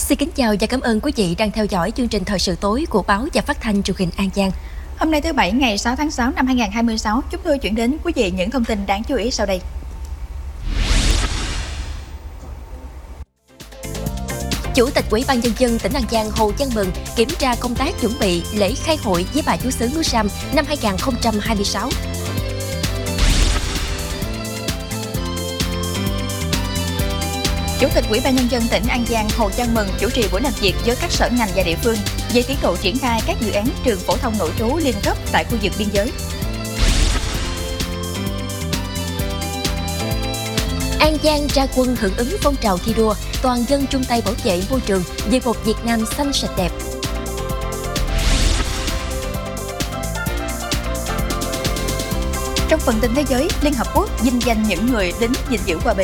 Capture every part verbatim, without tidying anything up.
Xin kính chào và cảm ơn quý vị đang theo dõi chương trình Thời sự tối của báo và phát thanh truyền hình An Giang. Hôm nay thứ Bảy ngày sáu tháng sáu năm hai nghìn không trăm hai mươi sáu, chúng tôi chuyển đến quý vị những thông tin đáng chú ý sau đây. Chủ tịch Ủy ban Nhân dân tỉnh An Giang Hồ Văn Mừng kiểm tra công tác chuẩn bị lễ khai hội với bà Chúa xứ núi Sam năm hai nghìn không trăm hai mươi sáu. Chủ tịch Ủy ban Nhân dân tỉnh An Giang Hồ Văn Mừng chủ trì buổi làm việc với các sở ngành và địa phương về tiến độ triển khai các dự án trường phổ thông nội trú liên cấp tại khu vực biên giới. An Giang ra quân hưởng ứng phong trào thi đua toàn dân chung tay bảo vệ môi trường vì một Việt Nam xanh sạch đẹp. Trong phần tin thế giới, Liên Hợp Quốc vinh danh những người lính gìn giữ hòa bình.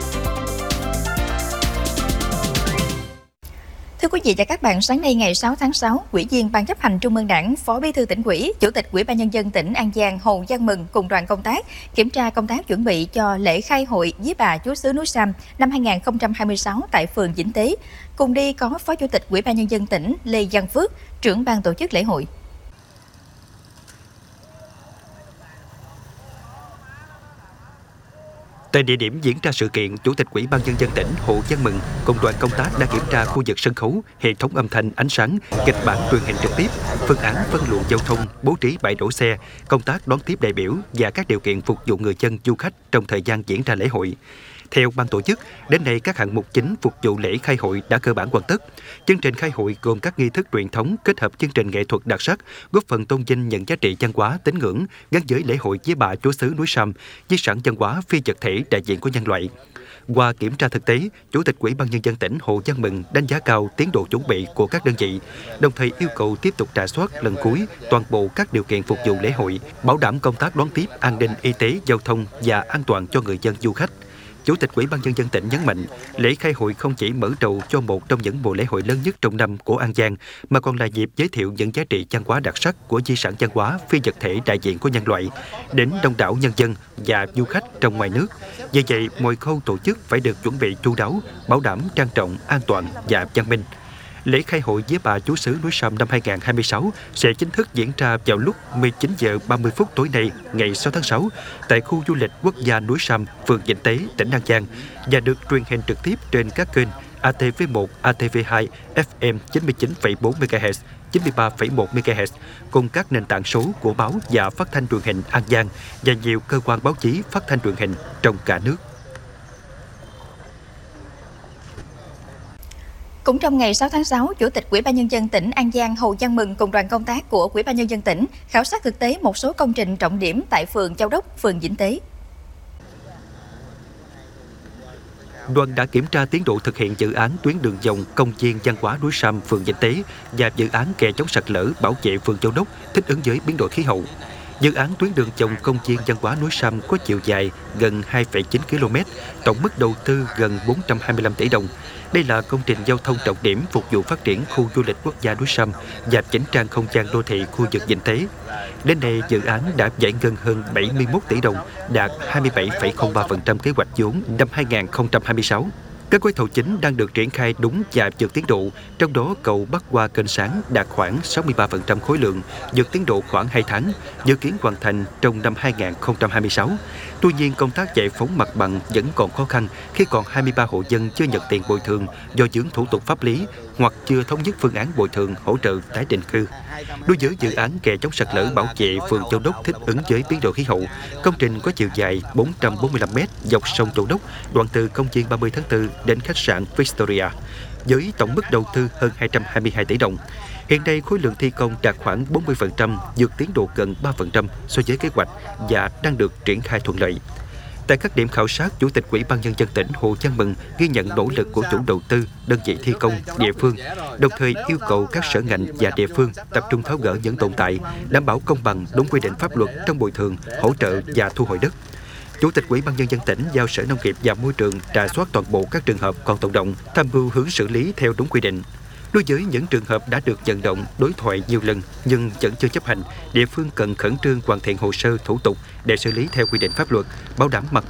Thưa quý vị và các bạn, sáng nay ngày sáu tháng sáu, Ủy viên Ban chấp hành Trung ương Đảng, Phó Bí thư Tỉnh ủy, Chủ tịch Ủy ban Nhân dân tỉnh An Giang Hồ Văn Mừng cùng đoàn công tác kiểm tra công tác chuẩn bị cho lễ khai hội với bà Chúa xứ núi Sam năm hai nghìn không trăm hai mươi sáu tại phường Vĩnh Tế. Cùng đi có Phó Chủ tịch Ủy ban Nhân dân tỉnh Lê Văn Phước, trưởng ban tổ chức lễ hội. Tại địa điểm diễn ra sự kiện, Chủ tịch Ủy ban Nhân dân tỉnh Hồ Văn Mừng cùng đoàn công tác đã kiểm tra khu vực sân khấu, hệ thống âm thanh, ánh sáng, kịch bản truyền hình trực tiếp, phương án phân luồng giao thông, bố trí bãi đổ xe, công tác đón tiếp đại biểu và các điều kiện phục vụ người dân du khách trong thời gian diễn ra lễ hội. Theo ban tổ chức, đến nay các hạng mục chính phục vụ lễ khai hội đã cơ bản hoàn tất. Chương trình khai hội gồm các nghi thức truyền thống kết hợp chương trình nghệ thuật đặc sắc, góp phần tôn vinh những giá trị văn hóa, tín ngưỡng gắn với lễ hội với bà Chúa xứ núi Sam, di sản văn hóa phi vật thể đại diện của nhân loại. Qua kiểm tra thực tế, Chủ tịch Ủy ban Nhân dân tỉnh Hồ Văn Mừng đánh giá cao tiến độ chuẩn bị của các đơn vị, đồng thời yêu cầu tiếp tục rà soát lần cuối toàn bộ các điều kiện phục vụ lễ hội, bảo đảm công tác đón tiếp, an ninh, y tế, giao thông và an toàn cho người dân du khách. Chủ tịch Ủy ban Nhân dân tỉnh nhấn mạnh, lễ khai hội không chỉ mở đầu cho một trong những mùa lễ hội lớn nhất trong năm của An Giang, mà còn là dịp giới thiệu những giá trị văn hóa đặc sắc của di sản văn hóa phi vật thể đại diện của nhân loại đến đông đảo nhân dân và du khách trong ngoài nước. Vì vậy, mọi khâu tổ chức phải được chuẩn bị chu đáo, bảo đảm trang trọng, an toàn và văn minh. Lễ khai hội với bà Chúa xứ núi Sam năm hai nghìn không trăm hai mươi sáu sẽ chính thức diễn ra vào lúc mười chín giờ ba mươi phút tối nay, ngày sáu tháng sáu, tại khu du lịch quốc gia núi Sam, phường Vĩnh Tế, tỉnh An Giang, và được truyền hình trực tiếp trên các kênh A T V một, A T V hai, F M chín mươi chín phẩy bốn mê ga héc, chín mươi ba phẩy một mê ga héc, cùng các nền tảng số của báo và phát thanh truyền hình An Giang và nhiều cơ quan báo chí phát thanh truyền hình trong cả nước. Cũng trong ngày sáu tháng sáu, Chủ tịch Ủy ban Nhân dân tỉnh An Giang Hồ Văn Mừng cùng đoàn công tác của Ủy ban Nhân dân tỉnh khảo sát thực tế một số công trình trọng điểm tại phường Châu Đốc, phường Vĩnh Tế. Đoàn đã kiểm tra tiến độ thực hiện dự án tuyến đường vòng công viên văn hóa núi Sam, phường Vĩnh Tế và dự án kè chống sạt lở bảo vệ phường Châu Đốc thích ứng với biến đổi khí hậu. Dự án tuyến đường vòng công viên văn hóa núi Sam có chiều dài gần hai phẩy chín ki lô mét, tổng mức đầu tư gần bốn trăm hai mươi lăm tỷ đồng. Đây là công trình giao thông trọng điểm phục vụ phát triển khu du lịch quốc gia núi Sam và chỉnh trang không gian đô thị khu vực Vĩnh Tế. Đến nay, dự án đã giải ngân hơn bảy mươi mốt tỷ đồng, đạt hai mươi bảy phẩy không ba phần trăm kế hoạch vốn năm hai nghìn không trăm hai mươi sáu. Các gói thầu chính đang được triển khai đúng và vượt tiến độ, trong đó cầu Bắc qua kênh Sáng đạt khoảng sáu mươi ba phần trăm khối lượng, vượt tiến độ khoảng hai tháng, dự kiến hoàn thành trong năm hai nghìn không trăm hai mươi sáu. Tuy nhiên, công tác giải phóng mặt bằng vẫn còn khó khăn khi còn hai mươi ba hộ dân chưa nhận tiền bồi thường do vướng thủ tục pháp lý hoặc chưa thống nhất phương án bồi thường hỗ trợ tái định cư. Đối với dự án kè chống sạt lở bảo vệ phường Châu Đốc thích ứng với biến đổi khí hậu, công trình có chiều dài bốn trăm bốn mươi lăm mét dọc sông Châu Đốc, đoạn từ công viên ba mươi tháng tư đến khách sạn Victoria, với tổng mức đầu tư hơn hai trăm hai mươi hai tỷ đồng. Hiện nay, khối lượng thi công đạt khoảng bốn mươi phần trăm, vượt tiến độ gần ba phần trăm so với kế hoạch và đang được triển khai thuận lợi. Tại các điểm khảo sát, Chủ tịch Ủy ban Nhân dân tỉnh Hồ Văn Mừng ghi nhận nỗ lực của chủ đầu tư, đơn vị thi công, địa phương, đồng thời yêu cầu các sở ngành và địa phương tập trung tháo gỡ những tồn tại, đảm bảo công bằng, đúng quy định pháp luật trong bồi thường, hỗ trợ và thu hồi đất. Chủ tịch Ủy ban Nhân dân tỉnh giao Sở Nông nghiệp và Môi trường rà soát toàn bộ các trường hợp còn tồn động, tham mưu hướng xử lý theo đúng quy định. Đối với những trường hợp đã được vận động, đối thoại nhiều lần nhưng vẫn chưa chấp hành, địa phương cần khẩn trương hoàn thiện hồ sơ thủ tục để xử lý theo quy định pháp luật, bảo đảm mặt